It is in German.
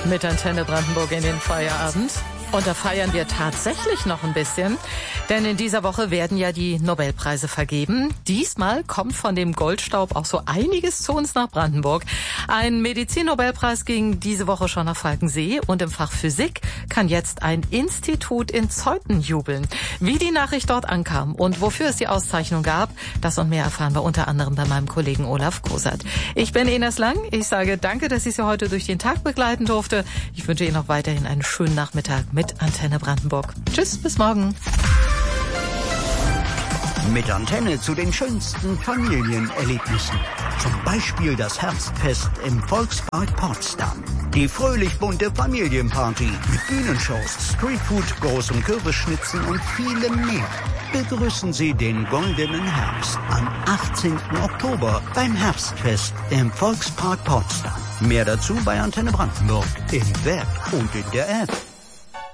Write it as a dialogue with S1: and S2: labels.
S1: Mit Antenne Brandenburg in den Feierabend. Und da feiern wir tatsächlich noch ein bisschen, denn in dieser Woche werden ja die Nobelpreise vergeben. Diesmal kommt von dem Goldstaub auch so einiges zu uns nach Brandenburg. Ein Medizin-Nobelpreis ging diese Woche schon nach Falkensee und im Fach Physik kann jetzt ein Institut in Zeuthen jubeln. Wie die Nachricht dort ankam und wofür es die Auszeichnung gab, das und mehr erfahren wir unter anderem bei meinem Kollegen Olaf Kosert. Ich bin Ines Lang. Ich sage danke, dass ich Sie heute durch den Tag begleiten durfte. Ich wünsche Ihnen noch weiterhin einen schönen Nachmittag mit Antenne Brandenburg. Tschüss, bis morgen.
S2: Mit Antenne zu den schönsten Familienerlebnissen. Zum Beispiel das Herbstfest im Volkspark Potsdam. Die fröhlich bunte Familienparty mit Bühnenshows, Streetfood, großem Kürbisschnitzen und vielem mehr. Begrüßen Sie den goldenen Herbst am 18. Oktober beim Herbstfest im Volkspark Potsdam. Mehr dazu bei Antenne Brandenburg im Web und in der App.